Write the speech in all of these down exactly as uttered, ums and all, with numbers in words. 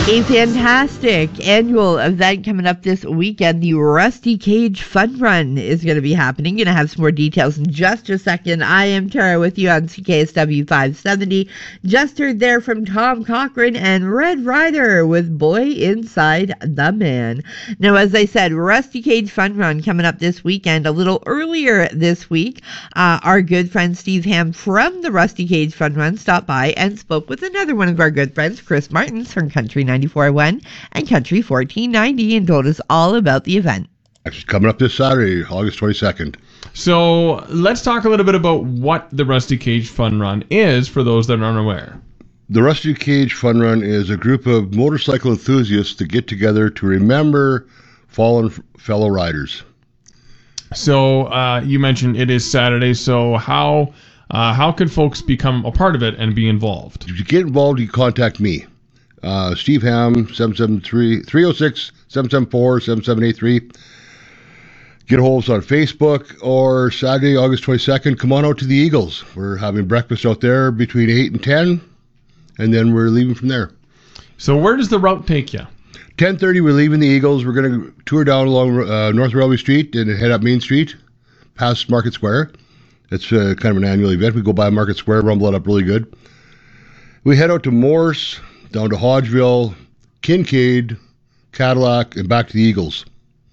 A fantastic annual event coming up this weekend. The Rusty Cage Fun Run is going to be happening. Going to have some more details in just a second. I am Tara with you on C K S W five seventy. Just heard there from Tom Cochran and Red Rider with Boy Inside the Man. Now, as I said, Rusty Cage Fun Run coming up this weekend. A little earlier this week, uh, our good friend Steve Ham from the Rusty Cage Fun Run stopped by and spoke with another one of our good friends, Chris Martins from Country ninety-four point one and Country fourteen ninety, and told us all about the event. Actually, coming up this Saturday, August twenty-second. So let's talk a little bit about what the Rusty Cage Fun Run is for those that aren't aware. The Rusty Cage Fun Run is a group of motorcycle enthusiasts to get together to remember fallen fellow riders. So uh, you mentioned it is Saturday, so how uh, how can folks become a part of it and be involved? If you get involved, you contact me. Uh, Steve Ham, seven seven three, three oh six, seven seven four, seven seven eight three. Get a hold of us on Facebook, or Saturday, August twenty-second, come on out to the Eagles. We're having breakfast out there between eight and ten, and then we're leaving from there. So where does the route take you? ten thirty, we're leaving the Eagles. We're going to tour down along uh, North Railway Street and head up Main Street, past Market Square. It's uh, kind of an annual event. We go by Market Square, rumble it up really good. We head out to Morse, down to Hodgeville, Kincaid, Cadillac, and back to the Eagles.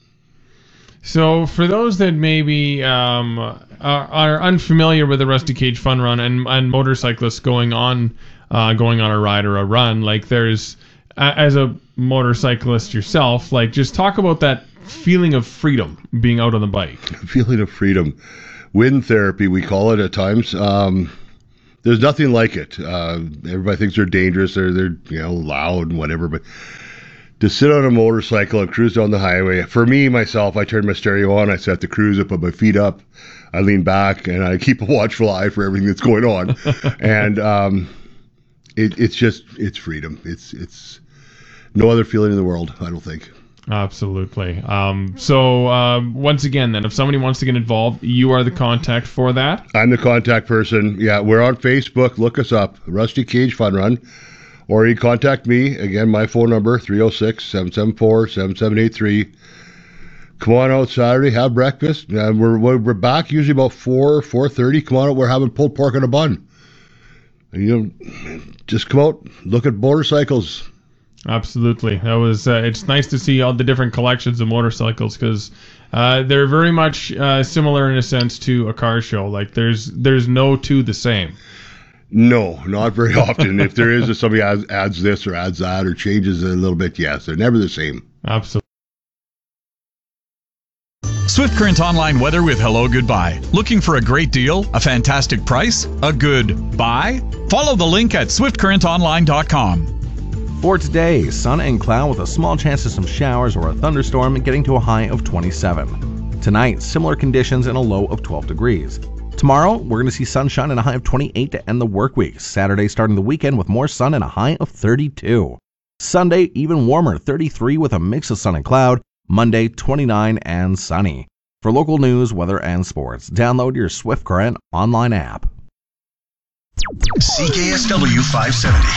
So for those that maybe um, are, are unfamiliar with the Rusty Cage Fun Run and, and motorcyclists going on uh, going on a ride or a run, like there's, uh, as a motorcyclist yourself, like just talk about that feeling of freedom being out on the bike. Feeling of freedom. Wind therapy, we call it at times. Um, There's nothing like it. Uh, everybody thinks they're dangerous. They're, they're you know, loud and whatever. But to sit on a motorcycle and cruise down the highway, for me, myself, I turn my stereo on. I set the cruise, I put my feet up. I lean back, and I keep a watchful eye for everything that's going on. and um, it, it's just, it's freedom. It's, it's no other feeling in the world, I don't think. Absolutely. Um, so uh, once again, then, if somebody wants to get involved, you are the contact for that? I'm the contact person. Yeah, we're on Facebook. Look us up, Rusty Cage Fun Run. Or you contact me. Again, my phone number, three oh six, seven seven four, seven seven eight three. Come on out Saturday, have breakfast. Uh, we're, we're back usually about four, four thirty. Come on out, we're having pulled pork on a bun. And, you know, just come out, look at motorcycles. Absolutely. That was. Uh, it's nice to see all the different collections of motorcycles because uh, they're very much uh, similar in a sense to a car show. Like there's there's no two the same. No, not very often. If there is, if somebody adds, adds this or adds that or changes it a little bit, yes, they're never the same. Absolutely. Swift Current Online Weather with Hello Goodbye. Looking for a great deal? A fantastic price? A good buy? Follow the link at swift current online dot com. For today, sun and cloud with a small chance of some showers or a thunderstorm getting to a high of twenty-seven. Tonight, similar conditions and a low of twelve degrees. Tomorrow, we're going to see sunshine and a high of twenty-eight to end the work week. Saturday starting the weekend with more sun and a high of thirty-two. Sunday, even warmer, thirty-three with a mix of sun and cloud. Monday, twenty-nine and sunny. For local news, weather, and sports, download your Swift Current online app. C K S W five seventy.